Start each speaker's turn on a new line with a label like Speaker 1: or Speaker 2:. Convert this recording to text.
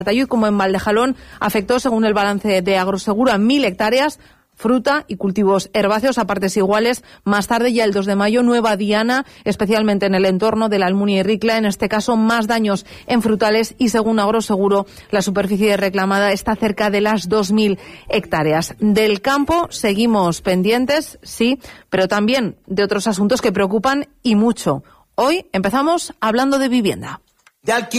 Speaker 1: Tayud como en Valdejalón afectó, según el balance de Agroseguro, a 1.000 hectáreas, fruta y cultivos herbáceos a partes iguales. Más tarde, ya el 2 de mayo, Nueva Diana, especialmente en el entorno de la Almunia y Ricla, en este caso más daños en frutales y, según Agroseguro, la superficie reclamada está cerca de las 2.000 hectáreas. Del campo seguimos pendientes, sí, pero también de otros asuntos que preocupan y mucho. Hoy empezamos hablando de vivienda.